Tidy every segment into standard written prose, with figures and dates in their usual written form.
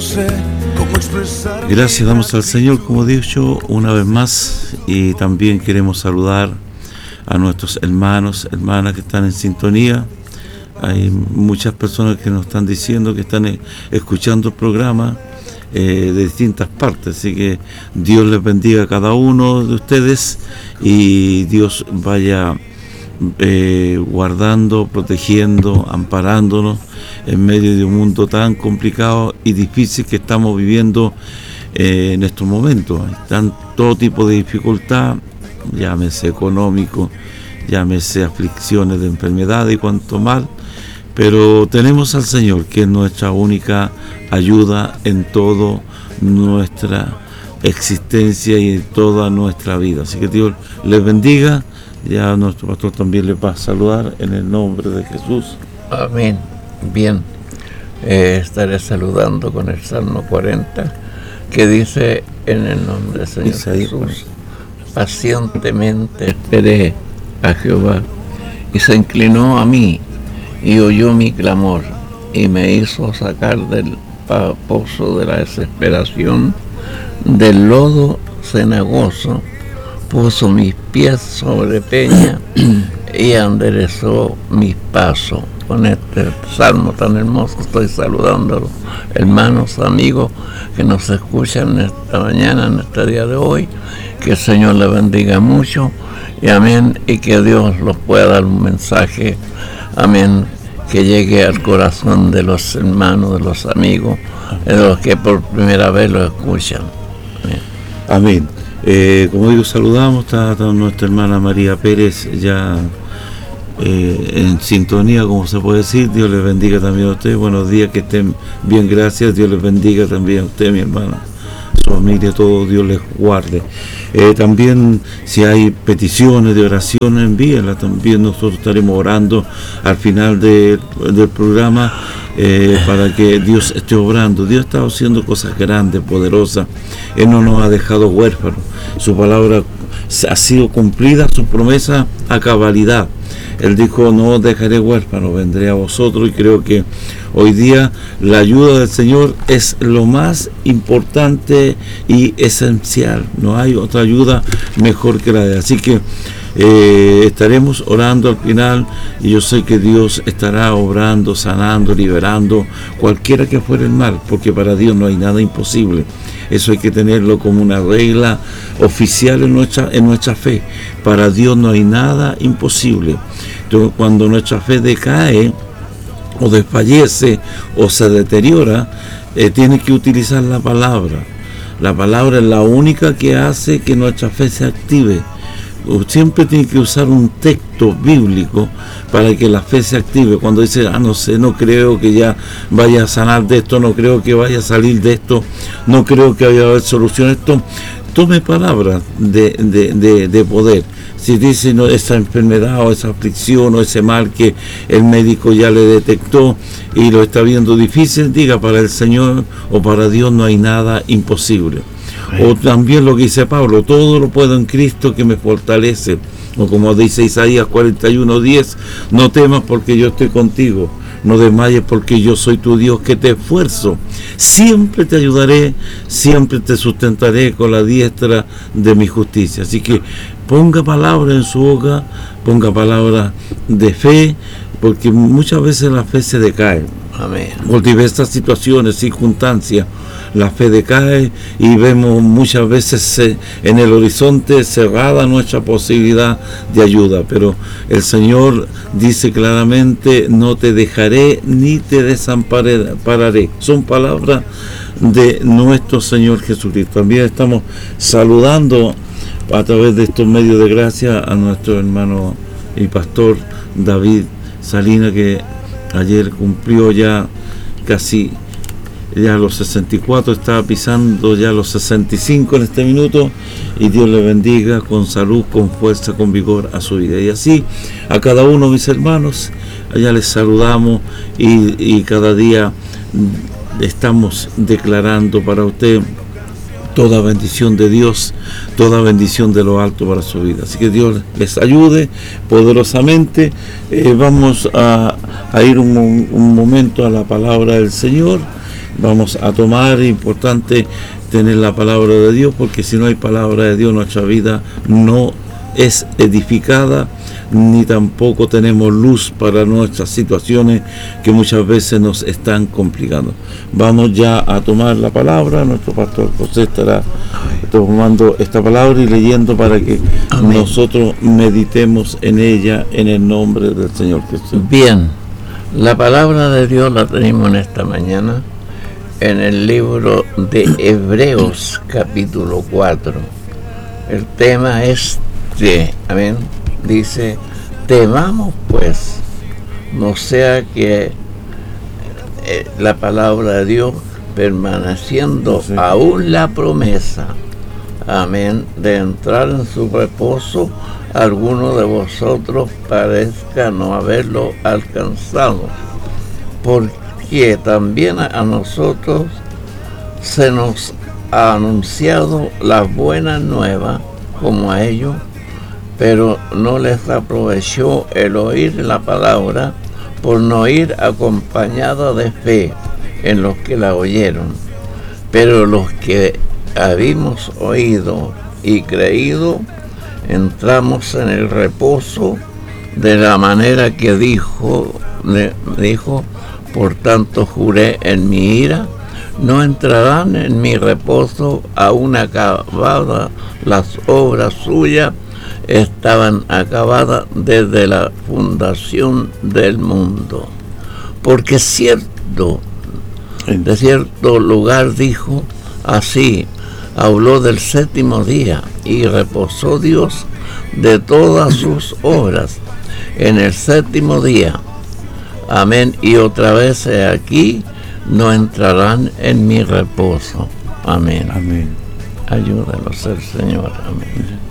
Gracias damos al Señor, como he dicho, una vez más, y también queremos saludar a nuestros hermanos, hermanas que están en sintonía. Hay muchas personas que nos están diciendo que están escuchando el programa de distintas partes, así que Dios les bendiga a cada uno de ustedes y Dios vaya guardando, protegiendo, amparándonos en medio de un mundo tan complicado y difícil que estamos viviendo en estos momentos. Están todo tipo de dificultad, llámese económico, llámese aflicciones de enfermedad y cuanto mal, pero tenemos al Señor, que es nuestra única ayuda en toda nuestra existencia y en toda nuestra vida. Así que Dios les bendiga. Ya nuestro pastor también les va a saludar en el nombre de Jesús. Amén. Bien, estaré saludando con el Salmo 40, que dice: en el nombre del Señor Jesús, pacientemente esperé a Jehová, y se inclinó a mí, y oyó mi clamor, y me hizo sacar del pozo de la desesperación, del lodo cenagoso. Puso mis pies sobre peña y enderezó mis pasos. Con este salmo tan hermoso estoy saludando a los hermanos, amigos que nos escuchan esta mañana, en este día de hoy. Que el Señor les bendiga mucho, y amén, y que Dios los pueda dar un mensaje, amén, que llegue al corazón de los hermanos, de los amigos, de los que por primera vez lo escuchan. Amén. Como digo, saludamos, está nuestra hermana María Pérez ya en sintonía, como se puede decir. Dios les bendiga también a ustedes. Buenos días, que estén bien, gracias. Dios les bendiga también a usted, mi hermana, su familia, todo. Dios les guarde. También, si hay peticiones de oración, envíenlas. También nosotros estaremos orando al final del programa para que Dios esté obrando. Dios está haciendo cosas grandes, poderosas. Él no nos ha dejado huérfanos. Su palabra ha sido cumplida, su promesa a cabalidad. Él dijo: no os dejaré huérfanos, vendré a vosotros. Y creo que hoy día la ayuda del Señor es lo más importante y esencial. No hay otra ayuda mejor que la de él. Así que estaremos orando al final, y yo sé que Dios estará obrando, sanando, liberando cualquiera que fuera el mal, porque para Dios no hay nada imposible. Eso hay que tenerlo como una regla oficial en nuestra fe. Para Dios no hay nada imposible. Entonces, cuando nuestra fe decae o desfallece o se deteriora, tiene que utilizar la palabra. La palabra es la única que hace que nuestra fe se active. Siempre tiene que usar un texto bíblico para que la fe se active. Cuando dice: no sé, no creo que ya vaya a sanar de esto, no creo que vaya a salir de esto, no creo que vaya a haber solución a esto, tome palabras de poder. Si dice esa enfermedad o esa aflicción o ese mal que el médico ya le detectó y lo está viendo difícil, diga: para el Señor o para Dios no hay nada imposible. O también lo que dice Pablo: todo lo puedo en Cristo que me fortalece. O como dice Isaías 41:10: no temas porque yo estoy contigo, no desmayes porque yo soy tu Dios, que te esfuerzo. Siempre te ayudaré, siempre te sustentaré con la diestra de mi justicia. Así que ponga palabra en su boca, ponga palabra de fe, porque muchas veces la fe se decae. Amén. Por diversas situaciones, circunstancias, la fe decae y vemos muchas veces en el horizonte cerrada nuestra posibilidad de ayuda. Pero el Señor dice claramente: no te dejaré ni te desampararé. Son palabras de nuestro Señor Jesucristo. También estamos saludando a través de estos medios de gracia a nuestro hermano y pastor David Salinas, que ayer cumplió ya casi los 64, está pisando ya los 65 en este minuto, y Dios le bendiga con salud, con fuerza, con vigor a su vida. Y así a cada uno, mis hermanos, allá les saludamos, y cada día estamos declarando para usted toda bendición de Dios, toda bendición de lo alto para su vida. Así que Dios les ayude poderosamente. Vamos a ir un momento a la palabra del Señor, vamos a tomar. Es importante tener la palabra de Dios, porque si no hay palabra de Dios, nuestra vida no es edificada, ni tampoco tenemos luz para nuestras situaciones que muchas veces nos están complicando. Vamos ya a tomar la palabra. Nuestro pastor José estará tomando esta palabra y leyendo para que nosotros meditemos en ella en el nombre del Señor Jesús. Bien, la palabra de Dios la tenemos en esta mañana en el libro de Hebreos capítulo 4. El tema es amén, dice: temamos pues, no sea que la palabra de Dios, permaneciendo aún la promesa, amén, de entrar en su reposo, alguno de vosotros parezca no haberlo alcanzado, porque también a nosotros se nos ha anunciado la buena nueva como a ellos, pero no les aprovechó el oír la palabra por no ir acompañada de fe en los que la oyeron. Pero los que habimos oído y creído, entramos en el reposo de la manera que dijo, por tanto juré en mi ira, no entrarán en mi reposo aún acabadas las obras suyas, estaban acabadas desde la fundación del mundo. Porque de cierto lugar dijo así, habló del séptimo día y reposó Dios de todas sus obras en el séptimo día. Amén. Y otra vez aquí, no entrarán en mi reposo. Amén. Amén. Ayúdanos el Señor. Amén.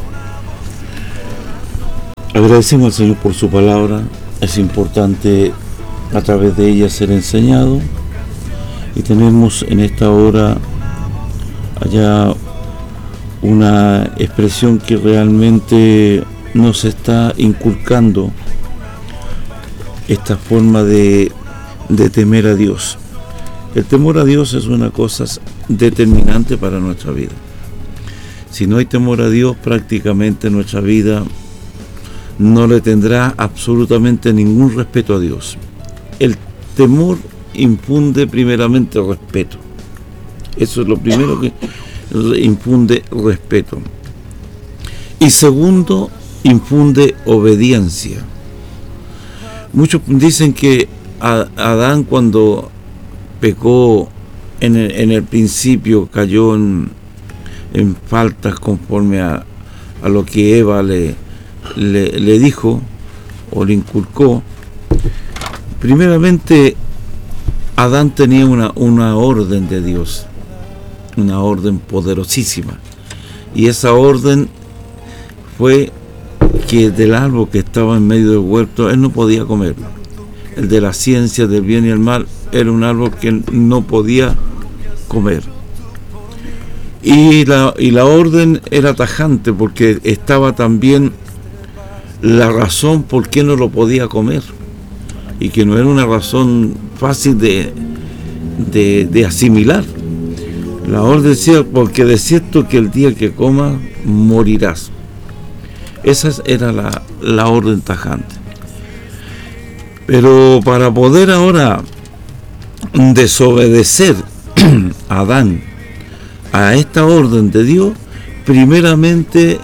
Agradecemos al Señor por su palabra. Es importante a través de ella ser enseñado, y tenemos en esta hora allá una expresión que realmente nos está inculcando esta forma de temer a Dios. El temor a Dios es una cosa determinante para nuestra vida. Si no hay temor a Dios, prácticamente nuestra vida no le tendrá absolutamente ningún respeto a Dios. El temor infunde primeramente respeto. Eso es lo primero que infunde respeto. Y segundo, infunde obediencia. Muchos dicen que Adán, cuando pecó en el principio, cayó en faltas conforme a lo que Eva le dijo o le inculcó. Primeramente, Adán tenía una orden de Dios, una orden poderosísima, y esa orden fue que del árbol que estaba en medio del huerto él no podía comerlo. El de la ciencia del bien y el mal era un árbol que él no podía comer. Y la orden era tajante, porque estaba también la razón por qué no lo podía comer, y que no era una razón fácil de asimilar. La orden decía: porque de cierto que el día que comas morirás. Esa era la orden tajante. Pero para poder ahora desobedecer a Adán a esta orden de Dios, primeramente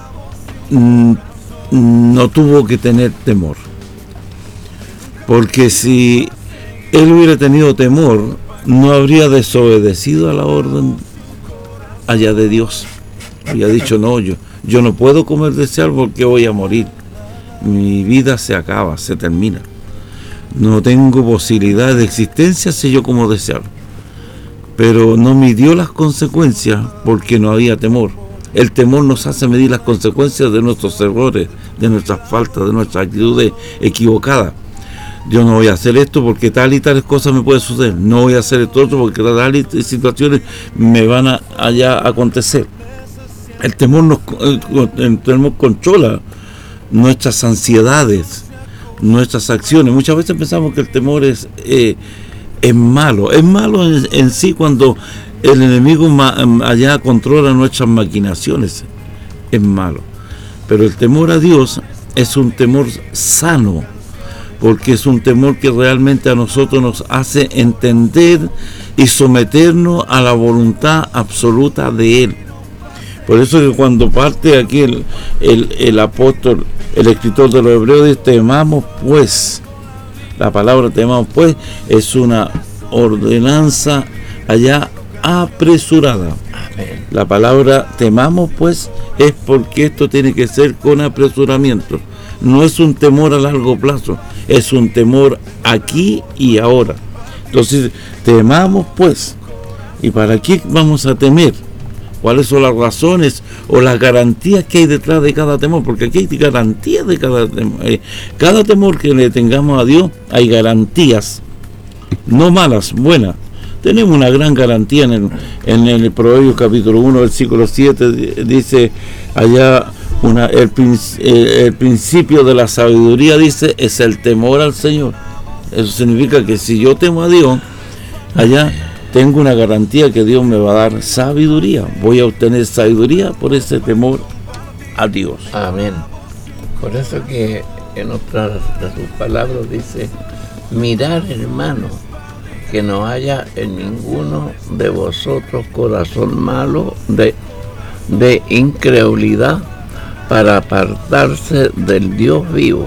no tuvo que tener temor. Porque si él hubiera tenido temor, no habría desobedecido a la orden allá de Dios. Había dicho: no, yo no puedo comer de ese árbol porque voy a morir. Mi vida se acaba, se termina. No tengo posibilidad de existencia si yo como de ese árbol. Pero no midió las consecuencias porque no había temor. El temor nos hace medir las consecuencias de nuestros errores, de nuestras faltas, de nuestras actitudes equivocadas. Yo no voy a hacer esto porque tal y tales cosas me pueden suceder. No voy a hacer esto otro porque tal y situaciones me van a acontecer. El temor controla nuestras ansiedades, nuestras acciones. Muchas veces pensamos que el temor es es malo en sí cuando el enemigo allá controla nuestras maquinaciones, es malo. Pero el temor a Dios es un temor sano, porque es un temor que realmente a nosotros nos hace entender y someternos a la voluntad absoluta de Él. Por eso que cuando parte aquí el apóstol, el escritor de los Hebreos, dice: temamos pues. La palabra temamos pues es una ordenanza allá apresurada. Amén. La palabra temamos pues es porque esto tiene que ser con apresuramiento. No es un temor a largo plazo, es un temor aquí y ahora. Entonces, temamos pues. ¿Y para qué vamos a temer? ¿Cuáles son las razones o las garantías que hay detrás de cada temor? Porque aquí hay garantías de cada temor. Cada temor que le tengamos a Dios, hay garantías, no malas, buenas. Tenemos una gran garantía en el Proverbios capítulo 1, versículo 7, dice allá, el principio de la sabiduría, dice, es el temor al Señor. Eso significa que si yo temo a Dios, allá tengo una garantía que Dios me va a dar sabiduría. Voy a obtener sabiduría por ese temor a Dios. Amén. Por eso que en otras de sus palabras dice: mirad, hermano, que no haya en ninguno de vosotros corazón malo de incredulidad, para apartarse del Dios vivo.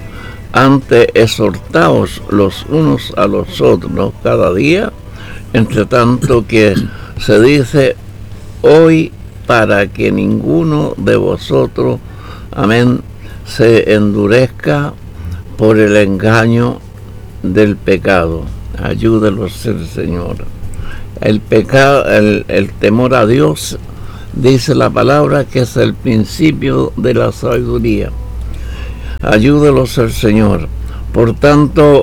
Antes exhortaos los unos a los otros cada día, entre tanto que se dice hoy, para que ninguno de vosotros, amén, se endurezca por el engaño del pecado. Ayúdelos el Señor. El pecado, el temor a Dios, dice la palabra, que es el principio de la sabiduría. Ayúdelos el Señor. Por tanto,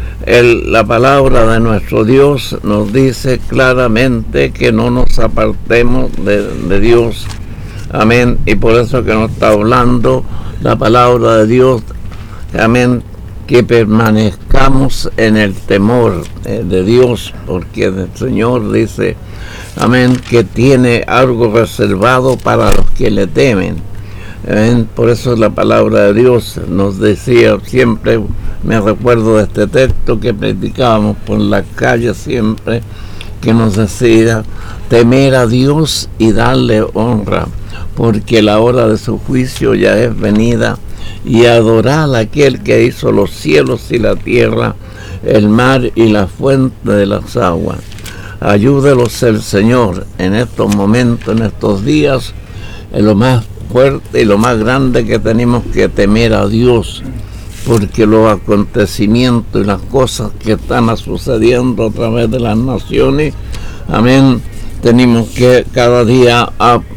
la palabra de nuestro Dios nos dice claramente que no nos apartemos de Dios. Amén. Y por eso que nos está hablando la palabra de Dios. Amén. Que permanezcamos en el temor de Dios, porque el Señor dice, amén, que tiene algo reservado para los que le temen. Amén. Por eso la palabra de Dios nos decía siempre, me recuerdo de este texto que predicábamos por la calle siempre, que nos decía: temer a Dios y darle honra, porque la hora de su juicio ya es venida, y adorar a aquel que hizo los cielos y la tierra, el mar y la fuente de las aguas. Ayúdelos el Señor en estos momentos, en estos días, en lo más fuerte y lo más grande que tenemos que temer a Dios, porque los acontecimientos y las cosas que están sucediendo a través de las naciones, amén, tenemos que cada día,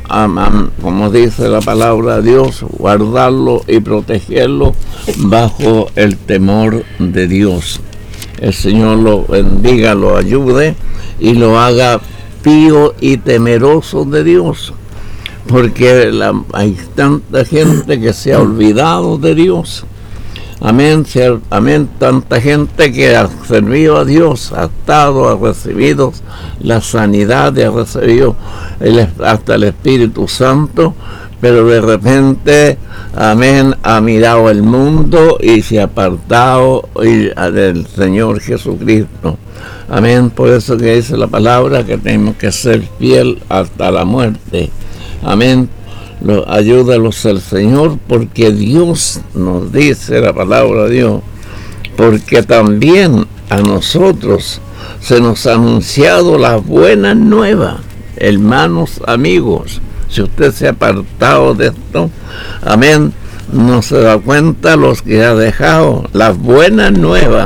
como dice la palabra de Dios, guardarlo y protegerlo bajo el temor de Dios. El Señor lo bendiga, lo ayude y lo haga pío y temeroso de Dios, porque hay tanta gente que se ha olvidado de Dios. Amén, amén, tanta gente que ha servido a Dios, ha recibido la sanidad, ha recibido hasta el Espíritu Santo, pero de repente, amén, ha mirado el mundo y se ha apartado del Señor Jesucristo. Amén, por eso que dice la palabra que tenemos que ser fiel hasta la muerte. Amén. Ayúdalos el Señor, porque Dios nos dice la palabra de Dios, porque también a nosotros se nos ha anunciado las buenas nuevas. Hermanos, amigos, si usted se ha apartado de esto, amén, no se da cuenta los que ha dejado las buenas nuevas.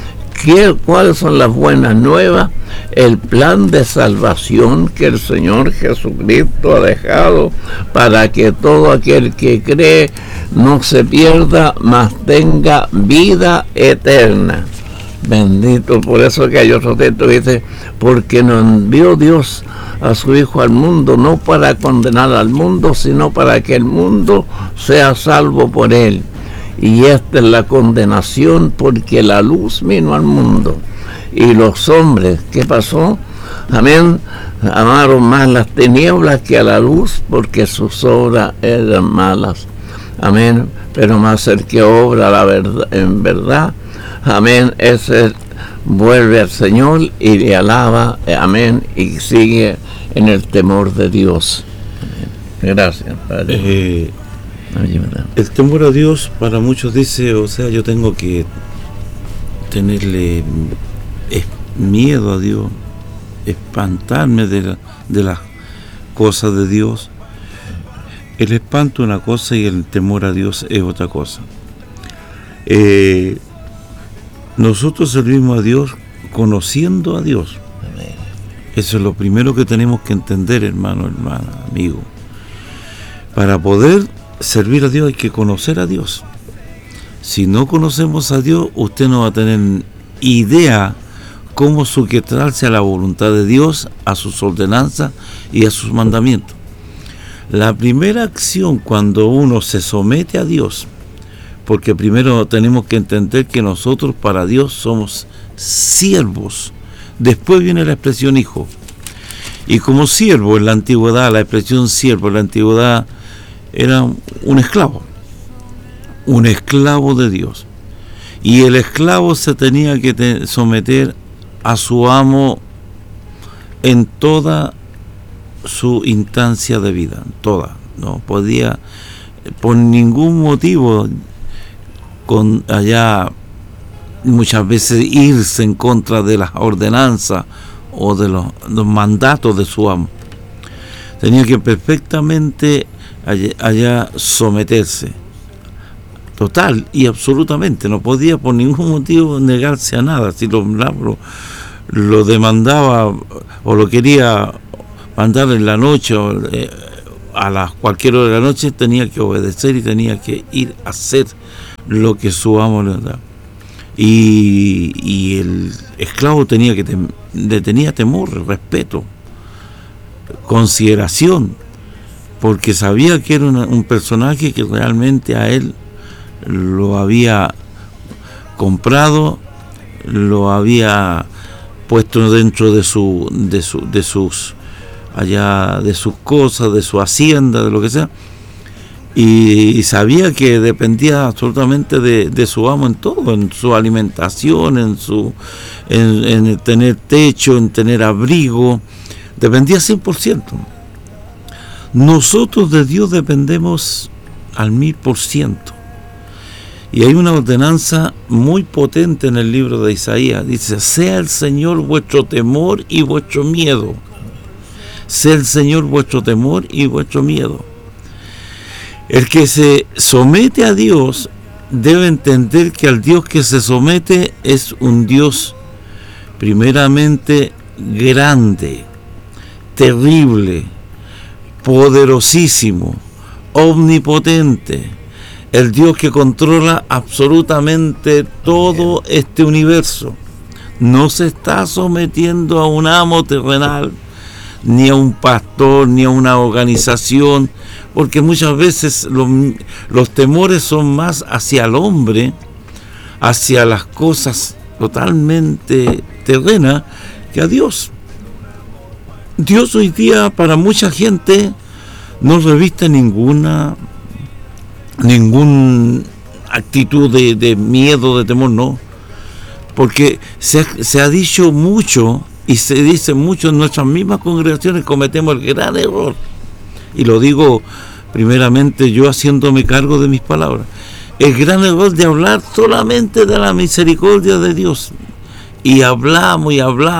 ¿Cuáles son las buenas nuevas? El plan de salvación que el Señor Jesucristo ha dejado para que todo aquel que cree no se pierda, mas tenga vida eterna. Bendito. Por eso que hay otro texto que dice: porque no envió Dios a su Hijo al mundo, no para condenar al mundo, sino para que el mundo sea salvo por él. Y esta es la condenación, porque la luz vino al mundo, Y los hombres, ¿qué pasó? Amén. Amaron más las tinieblas que a la luz, porque sus obras eran malas. Amén. Pero más el que obra la verdad, en verdad, amén, ese vuelve al Señor y le alaba, amén, y sigue en el temor de Dios. Amén. Gracias, Padre. El temor a Dios para muchos dice, o sea, yo tengo que tenerle miedo a Dios, espantarme de las cosas de Dios. El espanto es una cosa y el temor a Dios es otra cosa. Nosotros servimos a Dios conociendo a Dios. Eso es lo primero que tenemos que entender, hermano, hermana, amigo. Para poder servir a Dios hay que conocer a Dios. Si no conocemos a Dios, usted no va a tener idea cómo sujetarse a la voluntad de Dios, a sus ordenanzas y a sus mandamientos. La primera acción cuando uno se somete a Dios, porque primero tenemos que entender que nosotros para Dios somos siervos, después viene la expresión hijo. Y como siervo en la antigüedad, la expresión siervo en la antigüedad era un esclavo de Dios. Y el esclavo se tenía que someter a su amo en toda su instancia de vida, toda. No podía por ningún motivo muchas veces irse en contra de las ordenanzas o de los mandatos de su amo. Tenía que perfectamente allá someterse, total y absolutamente. No podía por ningún motivo negarse a nada. Si lo demandaba o lo quería mandar en la noche o a cualquier hora de la noche, tenía que obedecer y tenía que ir a hacer lo que su amo le daba. Y el esclavo le tenía temor, respeto, consideración, porque sabía que era un personaje que realmente a él lo había comprado, lo había puesto dentro de sus cosas, de su hacienda, de lo que sea, y sabía que dependía absolutamente de su amo en todo, en su alimentación, en tener techo, en tener abrigo, dependía 100%. Nosotros de Dios dependemos al 1000%. Y hay una ordenanza muy potente en el libro de Isaías. Dice, sea el Señor vuestro temor y vuestro miedo. Sea el Señor vuestro temor y vuestro miedo. El que se somete a Dios debe entender que al Dios que se somete es un Dios primeramente grande, terrible, poderosísimo, omnipotente, el Dios que controla absolutamente todo este universo. No se está sometiendo a un amo terrenal, ni a un pastor, ni a una organización, porque muchas veces los temores son más hacia el hombre, hacia las cosas totalmente terrenas, que a Dios. Dios hoy día para mucha gente no reviste ninguna actitud de miedo, de temor, no, porque se ha dicho mucho y se dice mucho en nuestras mismas congregaciones. Cometemos el gran error, y lo digo primeramente yo haciéndome cargo de mis palabras, el gran error de hablar solamente de la misericordia de Dios, y hablamos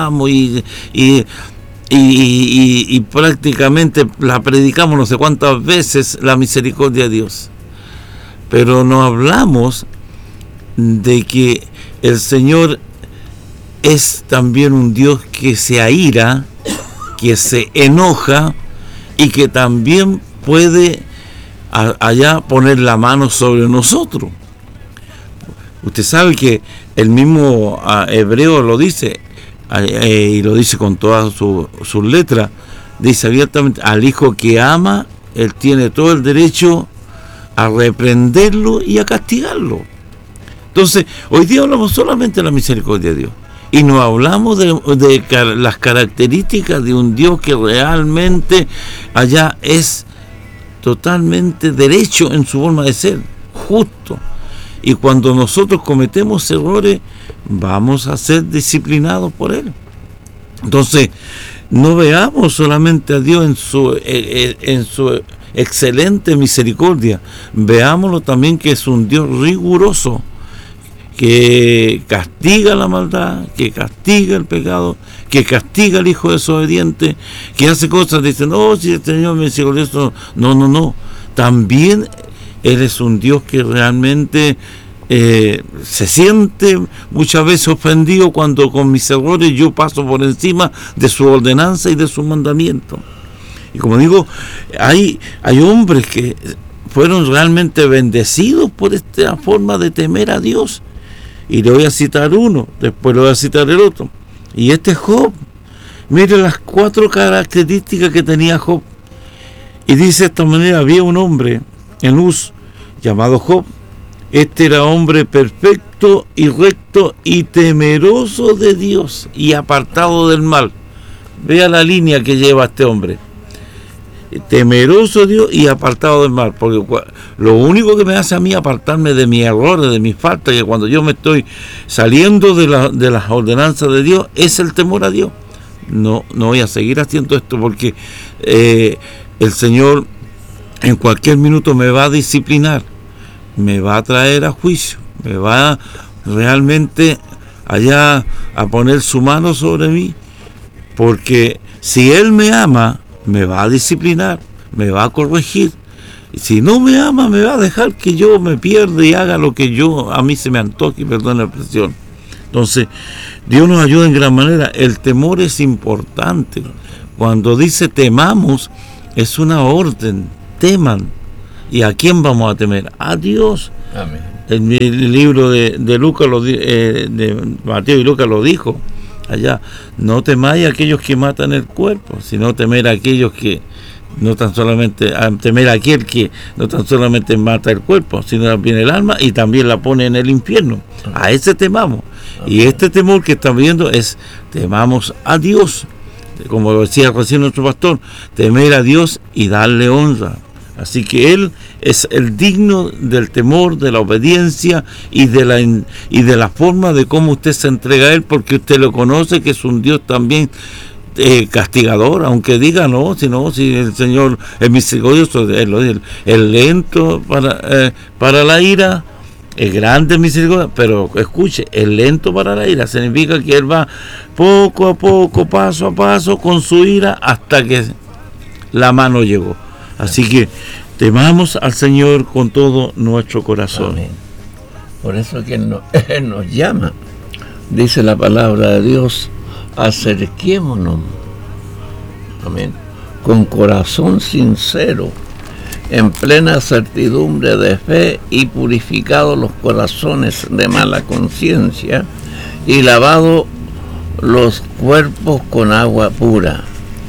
y prácticamente la predicamos no sé cuántas veces, la misericordia de Dios, pero no hablamos de que el Señor es también un Dios que se aira, que se enoja y que también puede allá poner la mano sobre nosotros. Usted sabe que el mismo hebreo lo dice, y lo dice con todas sus letras, dice abiertamente, al hijo que ama, él tiene todo el derecho a reprenderlo y a castigarlo. Entonces, hoy día hablamos solamente de la misericordia de Dios, y nos hablamos de las características de un Dios que realmente allá es totalmente derecho en su forma de ser, justo. Y cuando nosotros cometemos errores, vamos a ser disciplinados por Él. Entonces, no veamos solamente a Dios en su excelente misericordia, veámoslo también que es un Dios riguroso, que castiga la maldad, que castiga el pecado, que castiga al hijo desobediente, que hace cosas, dice, no, si el Señor me misericordioso, no. También Él es un Dios que realmente se siente muchas veces ofendido cuando con mis errores yo paso por encima de su ordenanza y de su mandamiento. Y como digo, hay hombres que fueron realmente bendecidos por esta forma de temer a Dios. Y le voy a citar uno, después le voy a citar el otro. Y este es Job. Mire las 4 características que tenía Job. Y dice de esta manera, había un hombre en Uz llamado Job. Este era hombre perfecto y recto y temeroso de Dios y apartado del mal. Vea la línea que lleva este hombre. Temeroso de Dios y apartado del mal, porque lo único que me hace a mí apartarme de mis errores, de mis faltas, que cuando yo me estoy saliendo de las ordenanzas de Dios, es el temor a Dios. No voy a seguir haciendo esto porque el Señor en cualquier minuto me va a disciplinar, me va a traer a juicio, me va realmente allá a poner su mano sobre mí, porque si Él me ama, me va a disciplinar, me va a corregir. Y si no me ama, me va a dejar que yo me pierda y haga lo que a mí se me antoje, y perdone la expresión. Entonces, Dios nos ayuda en gran manera. El temor es importante. Cuando dice temamos, es una orden. Teman. ¿Y a quién vamos a temer? A Dios. Amén. En el libro de Lucas, de Mateo y Lucas lo dijo allá, no temáis a aquellos que matan el cuerpo, sino temer a aquellos que no tan solamente, temer a aquel que no tan solamente mata el cuerpo, sino también el alma y también la pone en el infierno. A ese temamos. Y este temor que estamos viendo es temamos a Dios, como decía recién nuestro pastor, temer a Dios y darle honra. Así que Él es el digno del temor, de la obediencia y de la forma de cómo usted se entrega a Él, porque usted lo conoce, que es un Dios también castigador, aunque diga si el Señor es misericordioso, el lento para la ira, es grande misericordia, pero escuche, el lento para la ira significa que Él va poco a poco, paso a paso, con su ira, hasta que la mano llegó. Así que temamos al Señor con todo nuestro corazón. Amén. Por eso que Él nos llama, dice la palabra de Dios, acerquémonos, amén, con corazón sincero, en plena certidumbre de fe y purificados los corazones de mala conciencia y lavados los cuerpos con agua pura.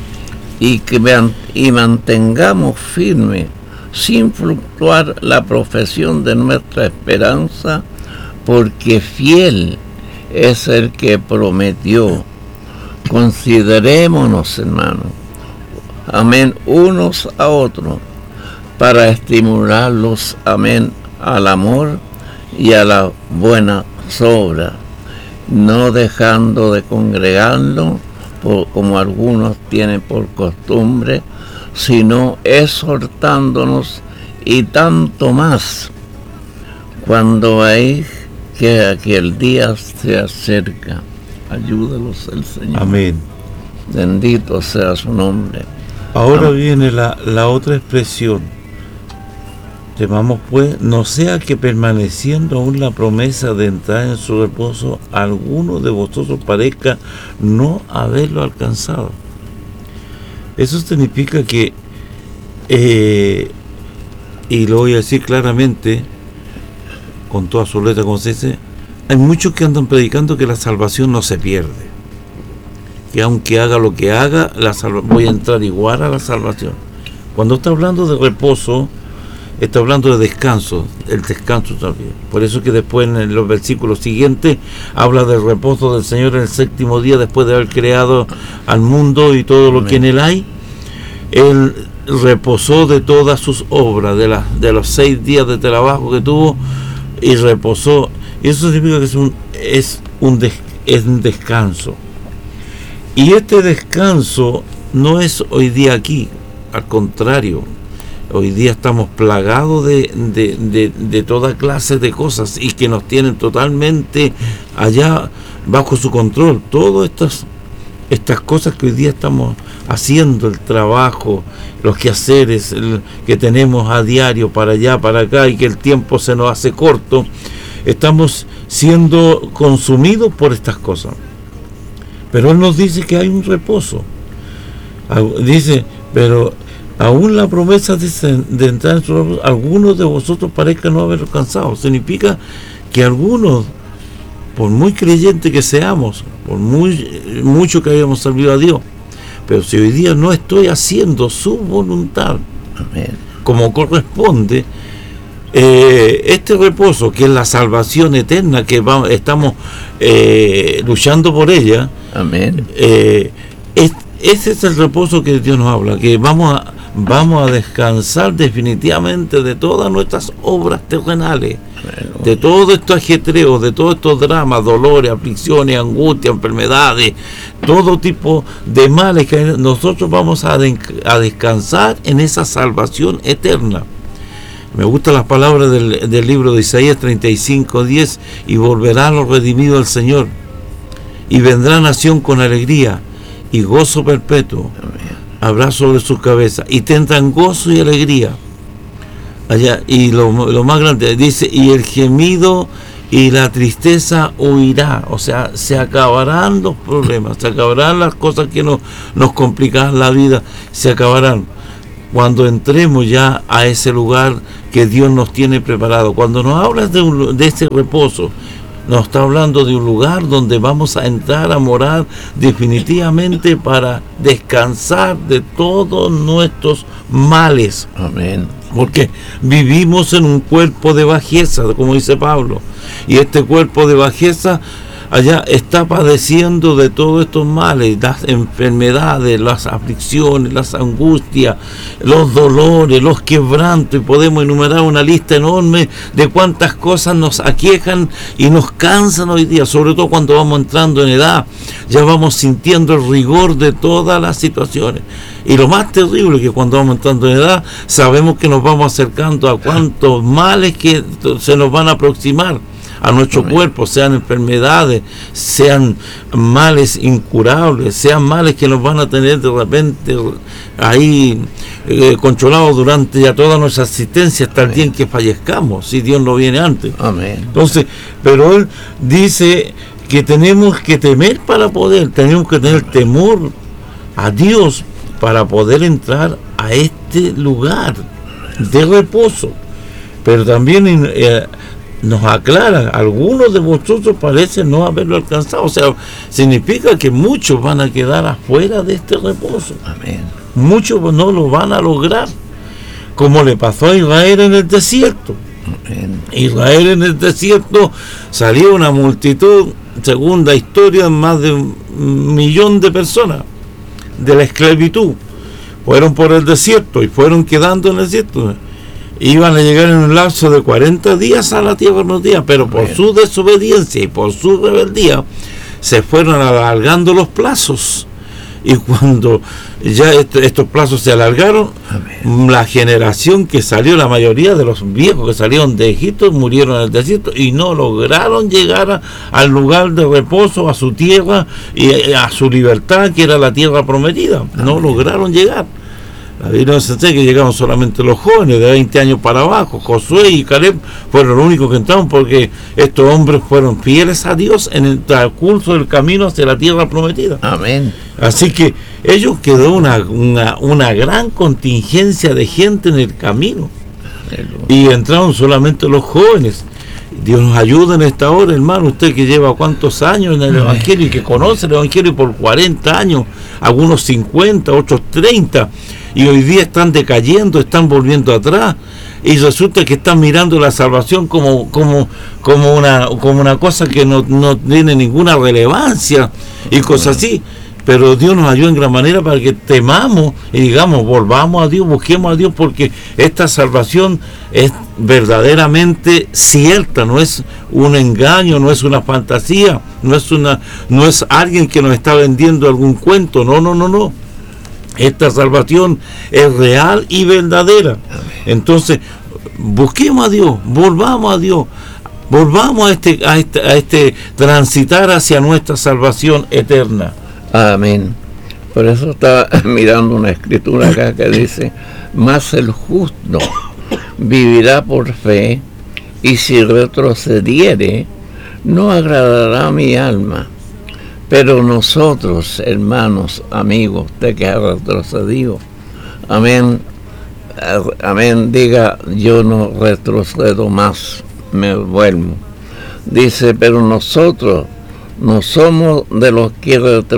Y mantengamos firme, sin fluctuar, la profesión de nuestra esperanza, porque fiel es el que prometió. Considerémonos, hermanos, amén, unos a otros, para estimularlos, amén, al amor y a la buena obra, no dejando de congregarnos, como algunos tienen por costumbre, sino exhortándonos, y tanto más cuando veis que aquel día se acerca. Ayúdalos el Señor. Amén. Bendito sea su nombre. Ahora viene la otra expresión. Temamos pues, no sea que permaneciendo aún la promesa de entrar en su reposo, alguno de vosotros parezca no haberlo alcanzado. Eso significa que, y lo voy a decir claramente, con toda su letra como se dice, hay muchos que andan predicando que la salvación no se pierde, que aunque haga lo que haga, voy a entrar igual a la salvación. Cuando está hablando de reposo, está hablando de descanso, el descanso también. Por eso que después en los versículos siguientes habla del reposo del Señor en el séptimo día, después de haber creado al mundo y todo lo que en él hay. Él reposó de todas sus obras, de los 6 días de trabajo que tuvo, y reposó. Y eso significa que es un descanso. Y este descanso no es hoy día aquí, al contrario. Hoy día estamos plagados de toda clase de cosas y que nos tienen totalmente allá bajo su control. Todas estas cosas que hoy día estamos haciendo, el trabajo, los quehaceres que tenemos a diario para allá, para acá, y que el tiempo se nos hace corto, estamos siendo consumidos por estas cosas. Pero Él nos dice que hay un reposo. Dice, pero aún la promesa de entrar en su reposo, algunos de vosotros parezcan no haber alcanzado. Significa que algunos, por muy creyentes que seamos, por mucho que hayamos servido a Dios, pero si hoy día no estoy haciendo su voluntad, amén, como corresponde, este reposo, que es la salvación eterna, que estamos luchando por ella, amén, ese es el reposo que Dios nos habla, que vamos a descansar definitivamente de todas nuestras obras terrenales, de todo estos ajetreos, de todos estos dramas, dolores, aflicciones, angustias, enfermedades, todo tipo de males, que nosotros vamos a descansar en esa salvación eterna. Me gustan las palabras del libro de Isaías 35:10, y volverán los redimidos al Señor, y vendrá nación con alegría, y gozo perpetuo habrá sobre sus cabezas, y tendrán gozo y alegría. Allá, y lo más grande, dice, y el gemido y la tristeza huirá. O sea, se acabarán los problemas, se acabarán las cosas que nos complican la vida, se acabarán cuando entremos ya a ese lugar que Dios nos tiene preparado. Cuando nos hablas de ese reposo, nos está hablando de un lugar donde vamos a entrar a morar definitivamente para descansar de todos nuestros males. Amén. Porque vivimos en un cuerpo de bajeza, como dice Pablo, y este cuerpo de bajeza allá está padeciendo de todos estos males, las enfermedades, las aflicciones, las angustias, los dolores, los quebrantos, y podemos enumerar una lista enorme de cuántas cosas nos aquejan y nos cansan hoy día, sobre todo cuando vamos entrando en edad, ya vamos sintiendo el rigor de todas las situaciones. Y lo más terrible es que cuando vamos entrando en edad, sabemos que nos vamos acercando a cuantos males que se nos van a aproximar a nuestro cuerpo, sean enfermedades, sean males incurables, sean males que nos van a tener de repente ahí controlados durante ya toda nuestra existencia, hasta el día en que fallezcamos, si Dios no viene antes. Amén. Entonces, pero Él dice que tenemos que temer tenemos que tener temor a Dios para poder entrar a este lugar de reposo. Pero también nos aclara, algunos de vosotros parecen no haberlo alcanzado. O sea, significa que muchos van a quedar afuera de este reposo. Amén. Muchos no lo van a lograr, como le pasó a Israel en el desierto. Amén. Israel en el desierto salió una multitud, según la historia, más de 1 millón de personas de la esclavitud. Fueron por el desierto y fueron quedando en el desierto. Iban a llegar en un lapso de 40 días a la tierra prometida, pero por su desobediencia y por su rebeldía se fueron alargando los plazos. Y cuando ya estos plazos se alargaron, amén, la generación que salió, la mayoría de los viejos que salieron de Egipto, murieron en el desierto y no lograron llegar al lugar de reposo, a su tierra y a su libertad, que era la tierra prometida. Amén. No lograron llegar. La Biblia nos enseña que llegaron solamente los jóvenes de 20 años para abajo. Josué y Caleb fueron los únicos que entraron, porque estos hombres fueron fieles a Dios en el transcurso del camino hacia la tierra prometida. Amén. Así que ellos quedó una gran contingencia de gente en el camino. Aleluya. Y entraron solamente los jóvenes. Dios nos ayuda en esta hora, hermano. Usted que lleva cuántos años en el Evangelio y que conoce el Evangelio por 40 años, algunos 50, otros 30, y hoy día están decayendo, están volviendo atrás. y resulta que están mirando la salvación como una cosa que no tiene ninguna relevancia y cosas así. Pero Dios nos ayuda en gran manera para que temamos y digamos, volvamos a Dios, busquemos a Dios, porque esta salvación es verdaderamente cierta, no es un engaño, no es una fantasía, no es alguien que nos está vendiendo algún cuento, no. Esta salvación es real y verdadera. Entonces, busquemos a Dios, volvamos a Dios, volvamos a este transitar hacia nuestra salvación eterna. Amén. Por eso estaba mirando una escritura acá que dice: mas el justo vivirá por fe, y si retrocediere, no agradará a mi alma. Pero nosotros, hermanos, amigos, de que ha retrocedido, amén, diga: yo no retrocedo más, me vuelvo. Dice: pero nosotros no somos de los que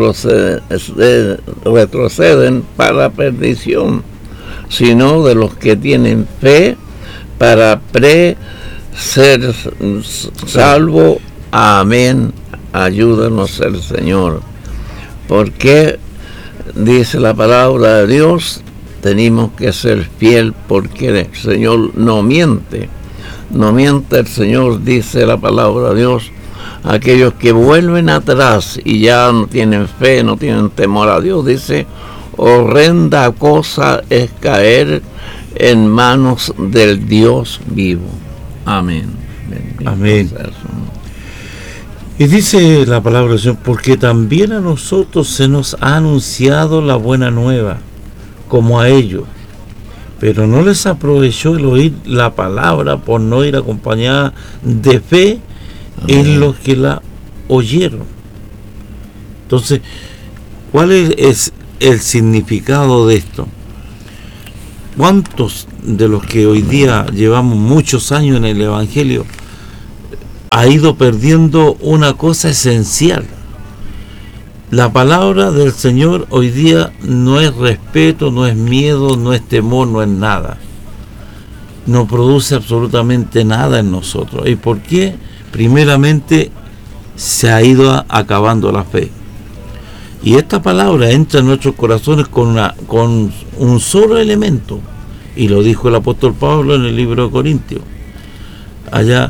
retroceden para perdición, sino de los que tienen fe para ser salvo. Amén. Ayúdanos el Señor. Porque dice la palabra de Dios, tenemos que ser fiel, porque el Señor no miente. No miente el Señor, dice la palabra de Dios. Aquellos que vuelven atrás y ya no tienen fe, no tienen temor a Dios, dice: horrenda cosa es caer en manos del Dios vivo. Amén. Bendito Amén. sea su nombre. Y dice la palabra del Señor: porque también a nosotros se nos ha anunciado la buena nueva, como a ellos, pero no les aprovechó el oír la palabra por no ir acompañada de fe en los que la oyeron. Entonces, ¿cuál es el significado de esto? ¿Cuántos de los que hoy día llevamos muchos años en el Evangelio ha ido perdiendo una cosa esencial? La palabra del Señor hoy día no es respeto, no es miedo, no es temor, no es nada. No produce absolutamente nada en nosotros. ¿Y por qué? Primeramente, se ha ido acabando la fe. Y esta palabra entra en nuestros corazones con un solo elemento. Y lo dijo el apóstol Pablo en el libro de Corintios. Allá,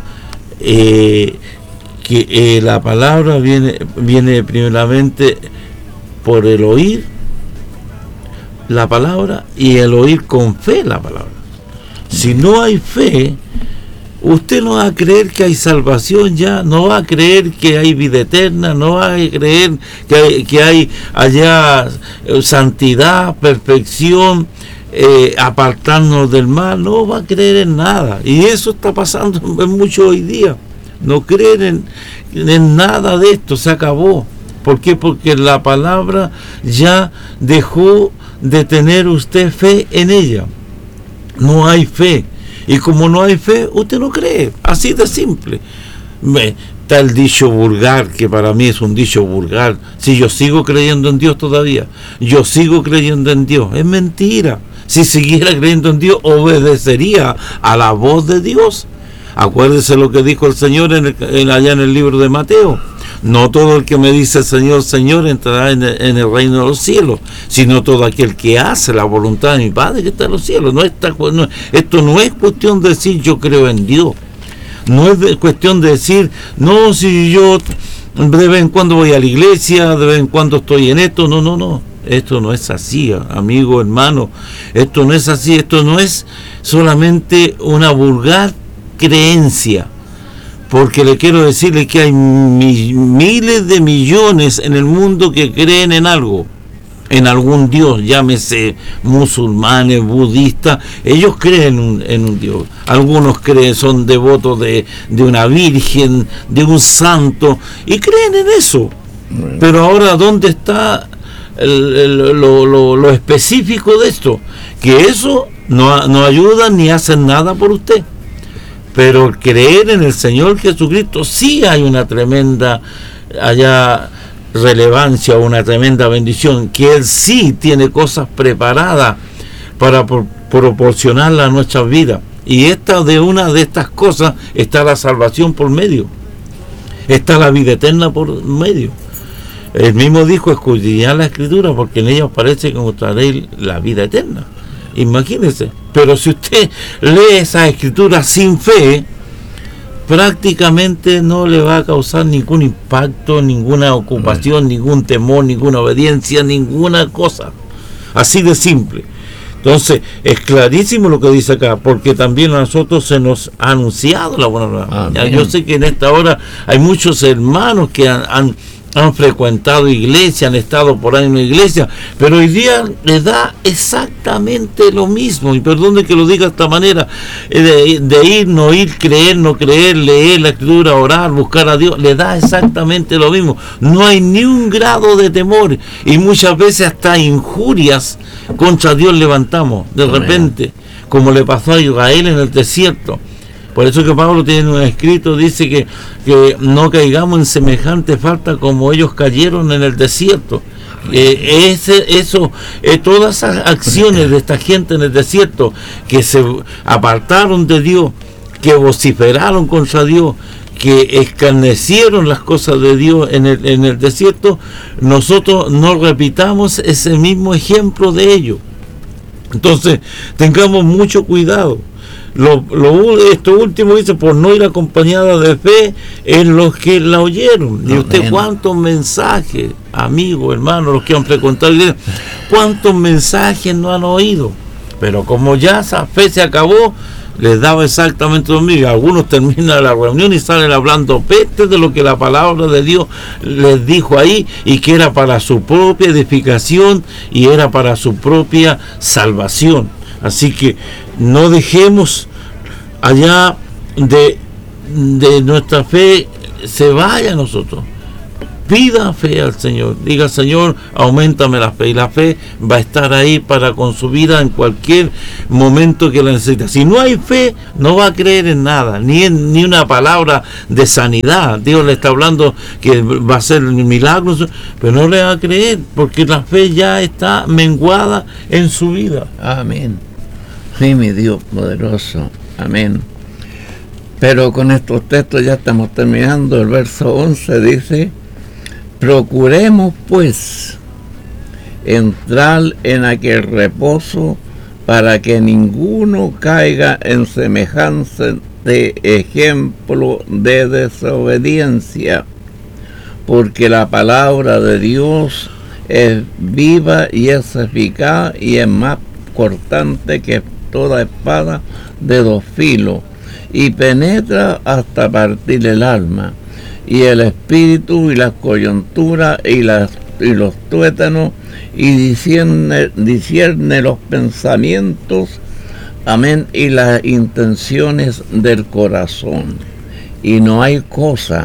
que la palabra viene primeramente por el oír la palabra, y el oír con fe la palabra. Si no hay fe, usted no va a creer que hay salvación ya, no va a creer que hay vida eterna, no va a creer que hay allá santidad, perfección, apartarnos del mal, no va a creer en nada. Y eso está pasando en mucho hoy día. No creen en nada de esto, se acabó. ¿Por qué? Porque la palabra ya dejó de tener usted fe en ella. No hay fe. Y como no hay fe, usted no cree. Así de simple. Está el dicho vulgar, que para mí es un dicho vulgar. Si yo sigo creyendo en Dios todavía, yo sigo creyendo en Dios. Es mentira. Si siguiera creyendo en Dios, obedecería a la voz de Dios. Acuérdese lo que dijo el Señor allá en el libro de Mateo: no todo el que me dice Señor, Señor entrará en el reino de los cielos, sino todo aquel que hace la voluntad de mi Padre que está en los cielos. Esto no es cuestión de decir yo creo en Dios, no es cuestión de decir no, si yo de vez en cuando voy a la iglesia, de vez en cuando estoy en esto. No, esto no es así, amigo, hermano. Esto no es así. Esto no es solamente una vulgar creencia, porque le quiero decirle que hay miles de millones en el mundo que creen en algo, en algún Dios, llámese musulmanes, budistas. Ellos creen en un Dios. Algunos son devotos de una virgen, de un santo, y creen en eso. Pero ahora, ¿dónde está lo específico de esto? Que eso no ayuda ni hacen nada por usted. Pero creer en el Señor Jesucristo sí hay una tremenda relevancia, una tremenda bendición, que Él sí tiene cosas preparadas para proporcionarla a nuestras vidas. Y de una de estas cosas está la salvación por medio. Está la vida eterna por medio. Él mismo dijo: escudriñad la Escritura, porque en ella os parece que encontraréis la vida eterna. Imagínense. Pero si usted lee esa Escritura sin fe, prácticamente no le va a causar ningún impacto, ninguna ocupación, ningún temor, ninguna obediencia, ninguna cosa. Así de simple. Entonces, es clarísimo lo que dice acá, porque también a nosotros se nos ha anunciado la buena nueva. Yo sé que en esta hora hay muchos hermanos que han frecuentado iglesia, han estado por ahí en la iglesia, pero hoy día les da exactamente lo mismo, y perdone que lo diga de esta manera, de ir, no ir, creer, no creer, leer la Escritura, orar, buscar a Dios, le da exactamente lo mismo. No hay ni un grado de temor, y muchas veces hasta injurias contra Dios levantamos, de repente, como le pasó a Israel en el desierto. Por eso que Pablo tiene un escrito, dice que no caigamos en semejante falta como ellos cayeron en el desierto. Todas esas acciones de esta gente en el desierto, que se apartaron de Dios, que vociferaron contra Dios, que escarnecieron las cosas de Dios en el desierto, nosotros no repitamos ese mismo ejemplo de ellos. Entonces, tengamos mucho cuidado. Esto último dice: por no ir acompañada de fe en los que la oyeron. Y usted, cuántos mensajes, amigos, hermanos, los que han frecuentado la iglesia, cuántos mensajes no han oído, pero como ya esa fe se acabó, les daba exactamente lo mismo. Algunos terminan la reunión y salen hablando peste de lo que la palabra de Dios les dijo ahí, y que era para su propia edificación y era para su propia salvación. Así que no dejemos allá de nuestra fe se vaya a nosotros. Pida fe al Señor, diga: Señor, auméntame la fe, y la fe va a estar ahí para con su vida en cualquier momento que la necesite. Si no hay fe, no va a creer en nada, ni una palabra de sanidad. Dios le está hablando que va a hacer milagros, pero no le va a creer, porque la fe ya está menguada en su vida. Amén. Sí, mi Dios poderoso. Amén. Pero con estos textos ya estamos terminando. El verso 11 dice: procuremos pues entrar en aquel reposo, para que ninguno caiga en semejante ejemplo de desobediencia, porque la palabra de Dios es viva y es eficaz y es más cortante que toda espada de dos filos, y penetra hasta partir el alma y el espíritu y las coyunturas y los tuétanos, y discierne los pensamientos, amén, y las intenciones del corazón. Y no hay cosa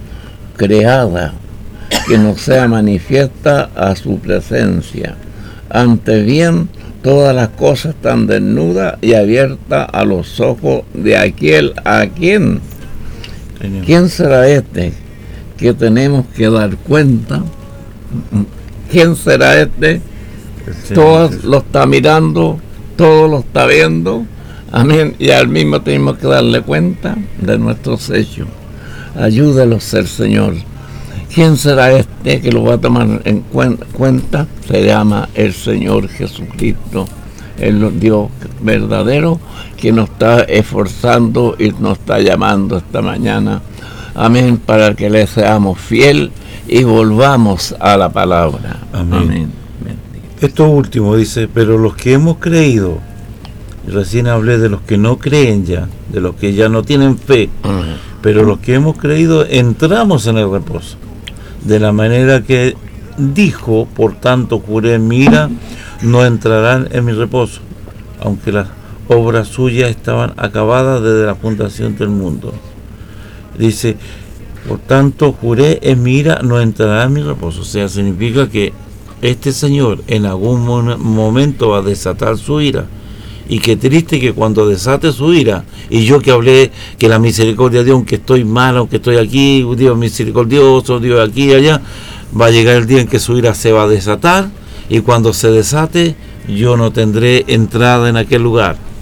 creada que no sea manifiesta a su presencia. Antes bien, todas las cosas están desnudas y abiertas a los ojos de aquel a quien. ¿Quién será este que tenemos que dar cuenta? ¿Quién será este? Todo lo está mirando, todo lo está viendo. Amén. Y al mismo tenemos que darle cuenta de nuestros hechos. Ayúdelos el Señor. ¿Quién será este que lo va a tomar en cuenta? Se llama el Señor Jesucristo, el Dios verdadero, que nos está esforzando y nos está llamando esta mañana. Amén, para que le seamos fiel y volvamos a la palabra. Amén. Amén. Esto último dice: pero los que hemos creído, recién hablé de los que no creen ya, de los que ya no tienen fe, pero los que hemos creído entramos en el reposo, de la manera que dijo: por tanto juré en mi ira, no entrarán en mi reposo, aunque las obras suyas estaban acabadas desde la fundación del mundo. Dice: por tanto juré en mi ira, no entrarán en mi reposo. O sea, significa que este Señor en algún momento va a desatar su ira. Y qué triste que cuando desate su ira, y yo que hablé que la misericordia de Dios, aunque estoy mal, aunque estoy aquí, Dios misericordioso, Dios aquí y allá, va a llegar el día en que su ira se va a desatar, y cuando se desate, yo no tendré entrada en aquel lugar.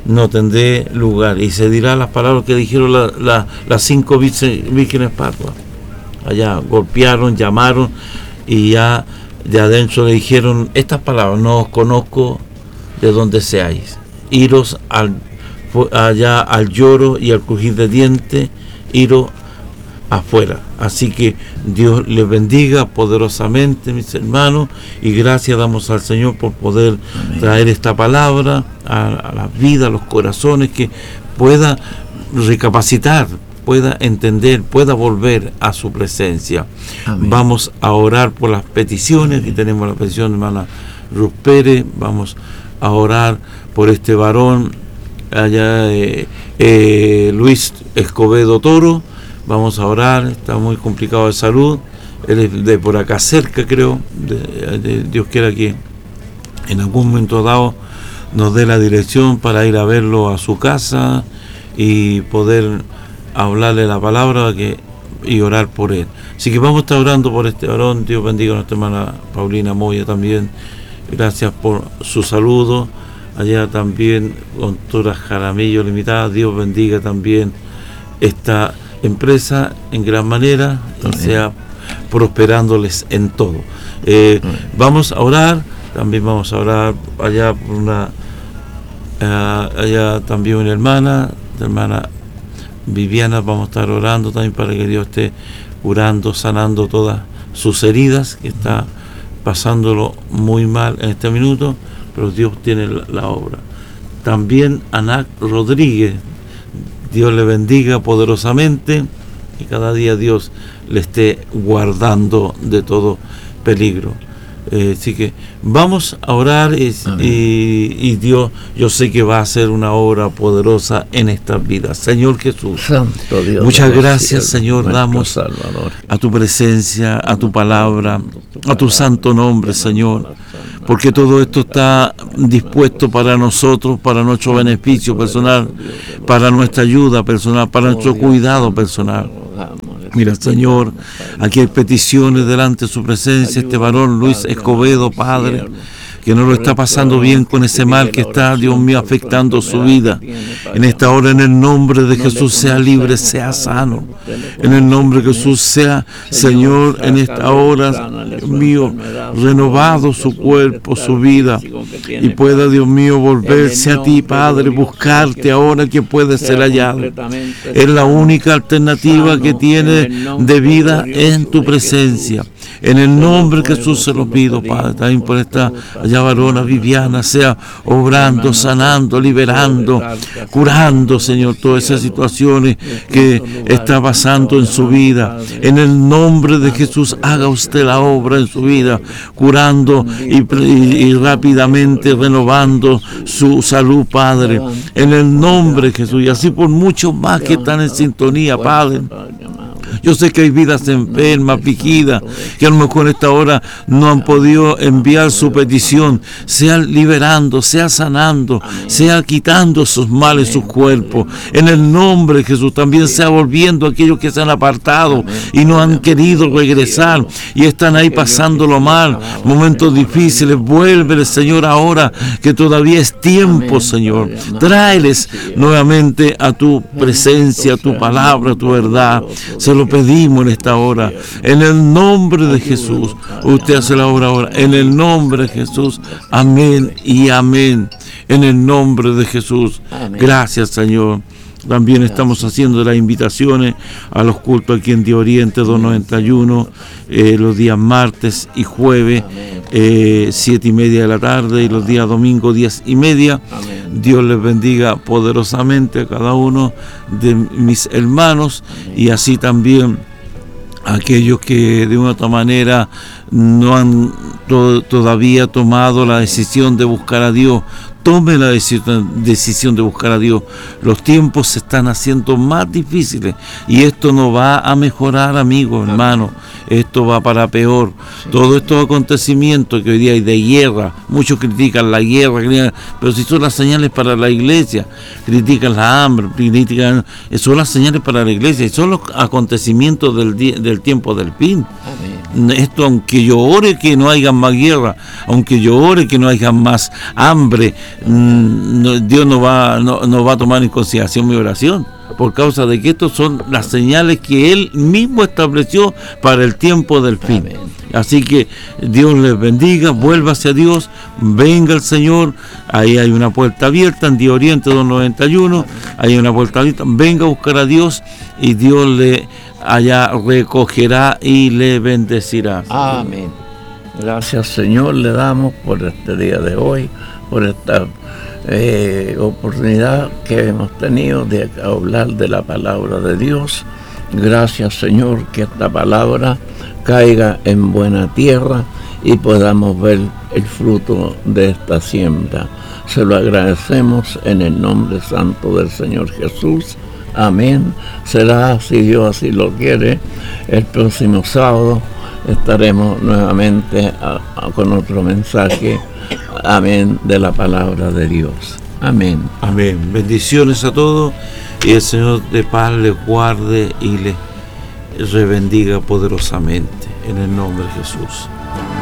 no tendré lugar. Y se dirá las palabras que dijeron las 5 vírgenes parvas. Allá golpearon, llamaron, y ya de adentro le dijeron estas palabras: no os conozco de donde seáis. Iros allá al lloro y al crujir de dientes, iros afuera. Así que Dios les bendiga poderosamente, mis hermanos, y gracias damos al Señor por poder traer esta palabra a la vida, a los corazones, que pueda recapacitar, pueda entender, pueda volver a su presencia. Amén. Vamos a orar por las peticiones. Aquí tenemos la petición de hermana Ruth Pérez. Vamos a orar por este varón allá, Luis Escobedo Toro. Vamos a orar, está muy complicado de salud. Él es de por acá cerca, creo. Dios quiera que en algún momento dado nos dé la dirección para ir a verlo a su casa y poder hablarle la palabra y orar por él. Así que vamos a estar orando por este varón. Dios bendiga a nuestra hermana Paulina Moya también. Gracias por su saludo. Allá también Contura Jaramillo Limitada. Dios bendiga también esta empresa en gran manera y sea prosperándoles en todo. Vamos a orar. También vamos a orar allá por allá también una hermana Viviana. Vamos a estar orando también para que Dios esté curando, sanando todas sus heridas, que está pasándolo muy mal en este minuto, pero Dios tiene la obra. También Anac Rodríguez, Dios le bendiga poderosamente y cada día Dios le esté guardando de todo peligro. Así que vamos a orar y Dios, yo sé que va a hacer una obra poderosa en estas vidas. Señor Jesús, Santo Dios, muchas gracias, Señor, damos Salvador, a tu presencia, a tu palabra, a tu santo nombre, Señor, porque todo esto está dispuesto para nosotros, para nuestro beneficio personal, para nuestra ayuda personal, para nuestro cuidado personal. Mira, Señor, aquí hay peticiones delante de su presencia. Este varón Luis Escobedo, Padre, que no lo está pasando bien con ese mal que está, Dios mío, afectando su vida. En esta hora, en el nombre de Jesús, sea libre, sea sano. En el nombre de Jesús, sea, Señor, en esta hora, Dios mío, renovado su cuerpo, su vida, y pueda, Dios mío, volverse a ti, Padre, buscarte ahora que puede ser hallado. Es la única alternativa que tiene de vida en tu presencia. En el nombre de Jesús se lo pido, Padre, también por esta allá varona Viviana, sea obrando, sanando, liberando, curando, Señor, todas esas situaciones que está pasando en su vida. En el nombre de Jesús, haga usted la obra en su vida, curando y rápidamente renovando su salud, Padre. En el nombre de Jesús, y así por muchos más que están en sintonía, Padre. Yo sé que hay vidas enfermas, afligidas, que a lo mejor en esta hora no han podido enviar su petición. Sea liberando, sea sanando, sea quitando sus males, sus cuerpos. En el nombre de Jesús, también sea volviendo a aquellos que se han apartado y no han querido regresar y están ahí pasándolo mal, momentos difíciles. Vuélveles, Señor, ahora que todavía es tiempo, Señor. Tráeles nuevamente a tu presencia, a tu palabra, a tu verdad. Se lo pedimos en esta hora, en el nombre de Jesús. Usted hace la obra ahora, en el nombre de Jesús. Amén y amén. En el nombre de Jesús. Gracias, Señor. También estamos haciendo las invitaciones a los cultos aquí en Día Oriente 291, los días martes y jueves, 7:30 de la tarde, y los días domingo 10:30. Dios les bendiga poderosamente a cada uno de mis hermanos, y así también a aquellos que de una u otra manera no han todavía tomado la decisión de buscar a Dios. Tome la decisión de buscar a Dios. Los tiempos se están haciendo más difíciles y esto no va a mejorar, amigos, hermanos. Esto va para peor. Todos estos acontecimientos que hoy día hay de guerra, muchos critican la guerra, pero si son las señales para la iglesia, critican la hambre, son las señales para la iglesia y son los acontecimientos del tiempo del fin. Amén. esto, aunque yo ore que no haya más guerra, aunque yo ore que no haya más hambre, Dios no va a tomar en consideración mi oración, por causa de que estos son las señales que Él mismo estableció para el tiempo del fin. Amén. Así que Dios les bendiga, vuelva hacia Dios, venga el Señor, ahí hay una puerta abierta en Día Oriente 291, hay una puerta abierta, venga a buscar a Dios y Dios le allá recogerá y le bendecirá. Amén. Gracias, Señor, le damos por este día de hoy, por esta oportunidad que hemos tenido de hablar de la palabra de Dios. Gracias, Señor, que esta palabra caiga en buena tierra y podamos ver el fruto de esta siembra. Se lo agradecemos en el nombre santo del Señor Jesús. Amén. Será, si Dios así lo quiere, el próximo sábado estaremos nuevamente con otro mensaje. Amén, de la palabra de Dios. Amén. Amén. Bendiciones a todos y el Señor de paz les guarde y les rebendiga poderosamente en el nombre de Jesús.